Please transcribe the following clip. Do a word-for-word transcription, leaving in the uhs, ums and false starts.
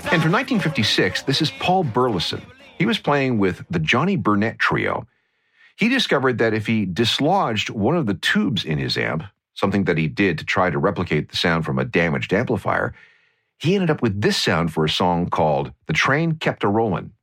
And from nineteen fifty-six, this is Paul Burleson. He was playing with the Johnny Burnett Trio. He discovered that if he dislodged one of the tubes in his amp, something that he did to try to replicate the sound from a damaged amplifier, he ended up with this sound for a song called The Train Kept A Rollin'.